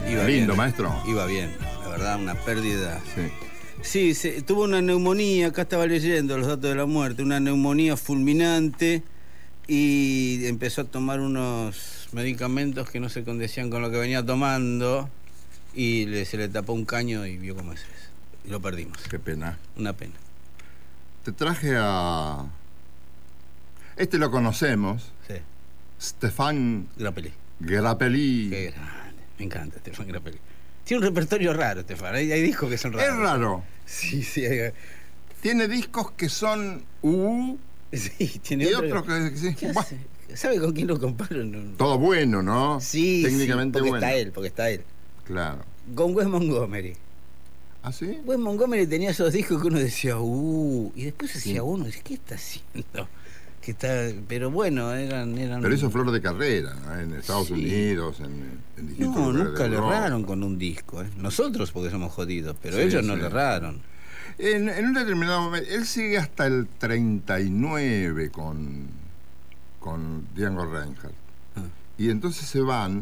Iba Lindo, bien, maestro. Iba bien, la verdad, una pérdida. Sí. Sí, tuvo una neumonía, acá estaba leyendo los datos de la muerte, una neumonía fulminante y empezó a tomar unos medicamentos que no se condecían con lo que venía tomando y se le tapó un caño y vio cómo es eso. Y lo perdimos. Qué pena. Una pena. Te traje a... Este lo conocemos. Sí. Stefan Grappelli. Grappelli. Qué grande. Me encanta Stefan Grappelli. Tiene un repertorio raro, Stefan. Hay discos que son raros. Es raro. Sí. Tiene discos que son Sí, tiene y otros que sí. ¿Qué Bueno, hace? ¿Sabe con quién lo comparo? No. todo bueno, ¿no? Sí, técnicamente porque bueno. porque está él. Claro. Con Wes Montgomery. ¿Ah, sí? Wes Montgomery tenía esos discos que uno decía, y después Sí. decía uno, ¿qué está haciendo? Pero bueno, eran... Pero hizo flor de carrera, ¿no? En Estados Sí. Unidos, en distintos No, lugares nunca de le Europa. erraron con un disco, ¿eh? Nosotros porque somos jodidos, pero Sí, ellos no sí. le erraron. En un determinado momento, él sigue hasta el 39 con Django Reinhardt. Ah. Y entonces se van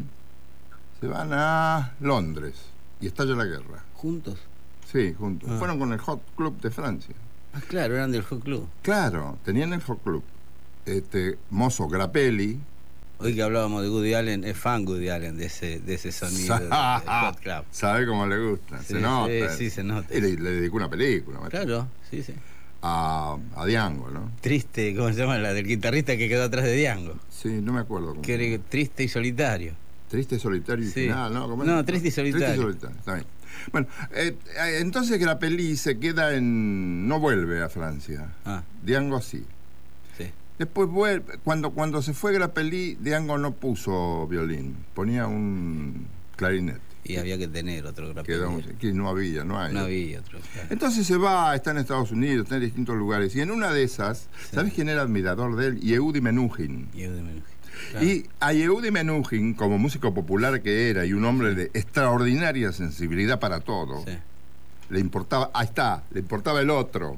a Londres y estalla la guerra. ¿Juntos? Sí, juntos. Ah. Fueron con el Hot Club de Francia. Ah, claro, eran del Hot Club. Claro, tenían el Hot Club. Mozo Grappelli. Hoy que hablábamos de Woody Allen, es fan Woody Allen de ese sonido de Hot Club. Sabe cómo le gusta, Sí, se nota. sí, se nota. Y le dedicó una película, maestro. Claro, sí. A Django, ¿no? Triste, ¿cómo se llama? La del guitarrista que quedó atrás de Django. Sí, no me acuerdo cómo. Que era triste y solitario. Triste, solitario y Sí. final, ¿no? ¿Cómo No, es? Triste y solitario. Triste y solitario, está bien. Bueno, entonces Grappelli se queda no vuelve a Francia. Ah, Django sí. sí. Después vuelve, cuando se fue Grappelli, Django no puso violín, ponía un clarinete. Y había que tener otro Grappelli. Que no había. No había otro. Claro. Entonces se va, está en Estados Unidos, está en distintos lugares. Y en una de esas, Sí. ¿sabes quién era admirador de él? Yehudi Menuhin. Claro. Y a Yehudi Menuhin, como músico popular que era y un hombre de extraordinaria sensibilidad para todo, Sí. le importaba, le importaba el otro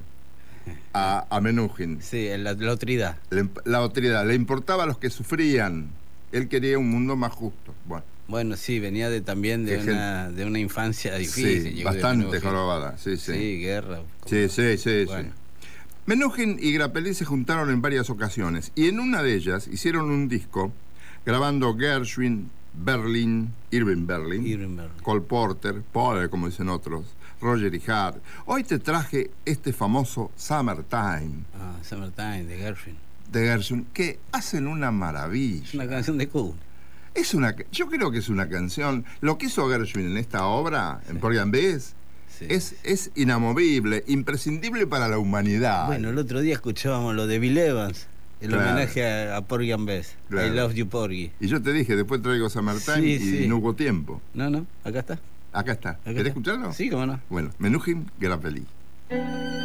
a Menuhin. Sí, la otridad. La otridad, le importaba a los que sufrían. Él quería un mundo más justo. Bueno, sí, venía también de una infancia difícil. Sí, Yehudi bastante Menuhin. jorobada. Sí. Sí, guerra. Sí. Bueno. Menuhin y Grappelli se juntaron en varias ocasiones y en una de ellas hicieron un disco grabando Gershwin, Berlin, Irving Berlin, Cole Porter, Paul, como dicen otros, Roger y Hart. Hoy te traje este famoso Summertime. Summertime, de Gershwin. De Gershwin, que hacen una maravilla. Es una canción de Kuhn. Yo creo que es una canción. Lo que hizo Gershwin en esta obra, en Porgy and Bess, Sí. es inamovible, imprescindible para la humanidad. Bueno, el otro día escuchábamos lo de Bill Evans, el homenaje a Porgy and Bess. Claro. I Love You, Porgy. Y yo te dije, después traigo Summertime y no hubo tiempo. No, acá está. Acá está. ¿Querés escucharlo? Sí, cómo no. Bueno, Menuhin, Grappelli.